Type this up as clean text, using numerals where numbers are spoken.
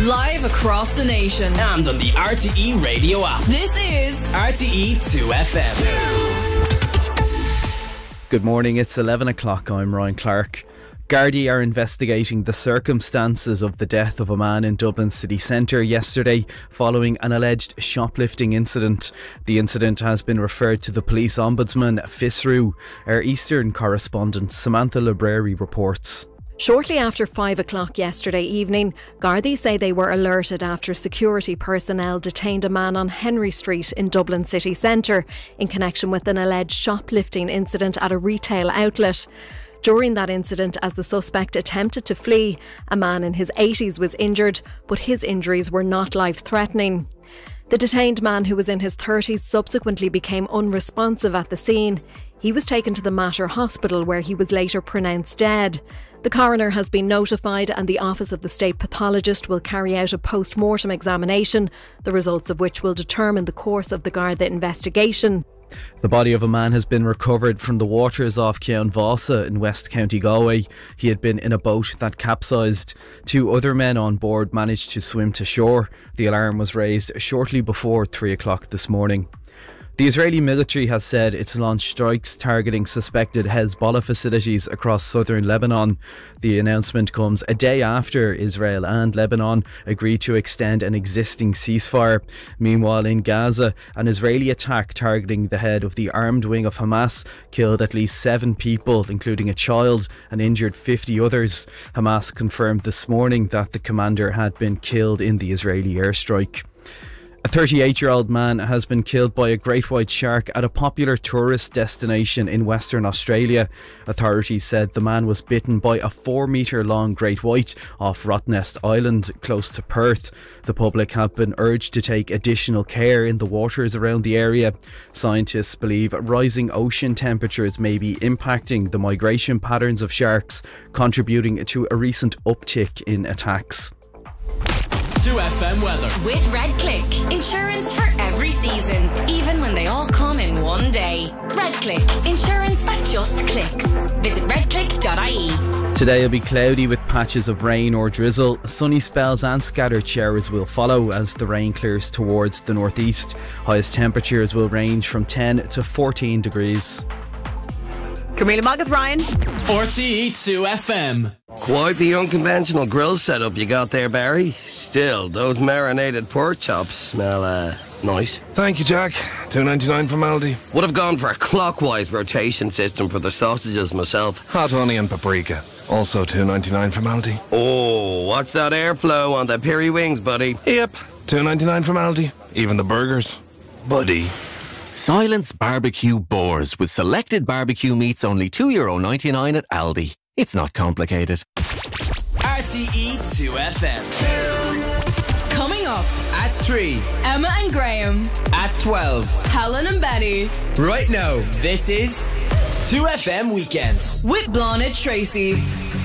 Live across the nation. And on the RTE radio app. This is RTE 2FM. Good morning, it's 11 o'clock. I'm Ryan Clark. Gardaí are investigating the circumstances of the death of a man in Dublin city centre yesterday following an alleged shoplifting incident. The incident has been referred to the police ombudsman, FISRU. Our Eastern correspondent Samantha Libreri reports. Shortly after 5 o'clock yesterday evening, Gardaí say they were alerted after security personnel detained a man on Henry Street in Dublin city centre in connection with an alleged shoplifting incident at a retail outlet. During that incident, as the suspect attempted to flee, a man in his 80s was injured, but his injuries were not life-threatening. The detained man, who was in his 30s, subsequently became unresponsive at the scene. He was taken to the Mater Hospital, where he was later pronounced dead. The coroner has been notified and the Office of the State Pathologist will carry out a post-mortem examination, the results of which will determine the course of the Garda investigation. The body of a man has been recovered from the waters off Ceann Vosa in West County Galway. He had been in a boat that capsized. 2 other men on board managed to swim to shore. The alarm was raised shortly before 3 o'clock this morning. The Israeli military has said it's launched strikes targeting suspected Hezbollah facilities across southern Lebanon. The announcement comes a day after Israel and Lebanon agreed to extend an existing ceasefire. Meanwhile, in Gaza, an Israeli attack targeting the head of the armed wing of Hamas killed at least 7 people, including a child, and injured 50 others. Hamas confirmed this morning that the commander had been killed in the Israeli airstrike. A 38-year-old man has been killed by a great white shark at a popular tourist destination in Western Australia. Authorities said the man was bitten by a 4-metre-long great white off Rottnest Island, close to Perth. The public have been urged to take additional care in the waters around the area. Scientists believe rising ocean temperatures may be impacting the migration patterns of sharks, contributing to a recent uptick in attacks. 2FM weather. With RedClick. Insurance for every season, even when they all come in one day. RedClick. Insurance that just clicks. Visit redclick.ie. Today will be cloudy with patches of rain or drizzle. Sunny spells and scattered showers will follow as the rain clears towards the northeast. Highest temperatures will range from 10 to 14 degrees. Camila Magath, Ryan. RTE 2FM. Quite the unconventional grill setup you got there, Barry. Still, those marinated pork chops smell, nice. Thank you, Jack. $2.99 from Aldi. Would have gone for a clockwise rotation system for the sausages myself. Hot honey and paprika. Also $2.99 from Aldi. Oh, watch that airflow on the peri wings, buddy. Yep. $2.99 from Aldi. Even the burgers. Buddy. Silence Barbecue Boars with selected barbecue meats only €2.99 at Aldi. It's not complicated. RTE 2FM. coming up At 3. Emma and Graham. At 12. Helen and Betty. Right now, this is 2FM Weekends. With Blonde Tracy.